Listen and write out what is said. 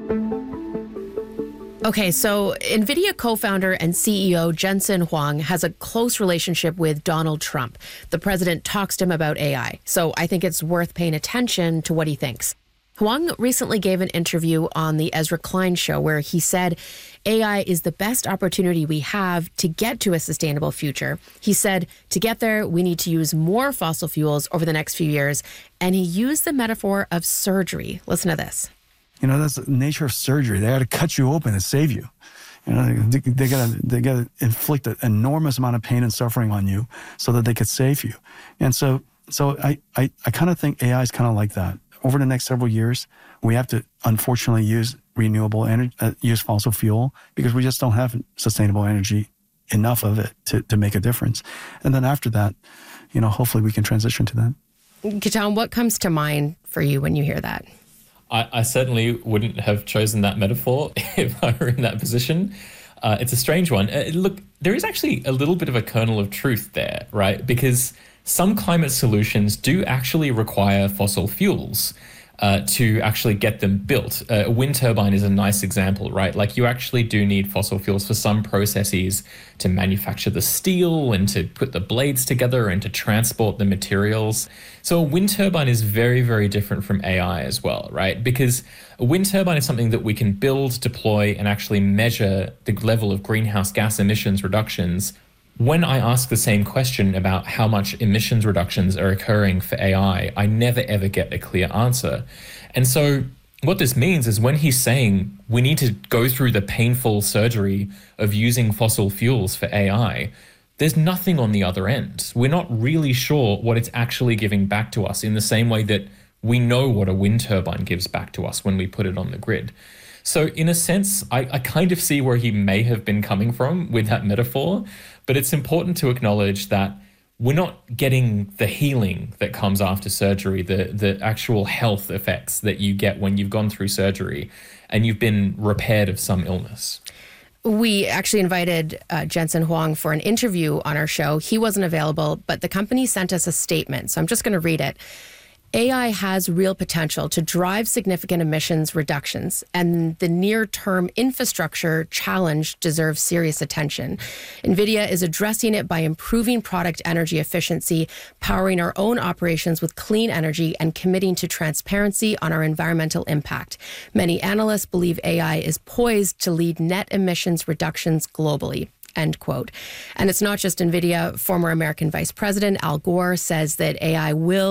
Okay, so NVIDIA co-founder and CEO Jensen Huang has a close relationship with Donald Trump. The president talks to him about AI, so I think it's worth paying attention to what he thinks. Huang recently gave an interview on the Ezra Klein show where he said AI is the best opportunity we have to get to a sustainable future. He said to get there, we need to use more fossil fuels over the next few years, and he used the metaphor of surgery. Listen to this. You know, that's the nature of surgery. They got to cut you open to save you. You know, they got to inflict an enormous amount of pain and suffering on you so that they could save you. And so I kind of think AI is kind of like that. Over the next several years, we have to unfortunately use renewable energy, use fossil fuel, because we just don't have sustainable energy, enough of it to make a difference. And then after that, you know, hopefully we can transition to that. Ketan, what comes to mind for you when you hear that? I certainly wouldn't have chosen that metaphor if I were in that position. It's a strange one. Look, there is actually a little bit of a kernel of truth there, right? Because some climate solutions do actually require fossil fuels to actually get them built. A wind turbine is a nice example, right? Like you actually do need fossil fuels for some processes to manufacture the steel and to put the blades together and to transport the materials. So a wind turbine is very, very different from AI as well, right? Because a wind turbine is something that we can build, deploy, and actually measure the level of greenhouse gas emissions reductions. When I ask the same question about how much emissions reductions are occurring for AI, I never ever get a clear answer. And so what this means is when he's saying we need to go through the painful surgery of using fossil fuels for AI, there's nothing on the other end. We're not really sure what it's actually giving back to us in the same way that we know what a wind turbine gives back to us when we put it on the grid. So in a sense, I kind of see where he may have been coming from with that metaphor, but it's important to acknowledge that we're not getting the healing that comes after surgery, the actual health effects that you get when you've gone through surgery and you've been repaired of some illness. We actually invited Jensen Huang for an interview on our show. He wasn't available, but the company sent us a statement, so I'm just going to read it. AI has real potential to drive significant emissions reductions, and the near-term infrastructure challenge deserves serious attention. NVIDIA is addressing it by improving product energy efficiency, powering our own operations with clean energy, and committing to transparency on our environmental impact. Many analysts believe AI is poised to lead net emissions reductions globally. End quote. And it's not just NVIDIA. Former American Vice President Al Gore says that AI will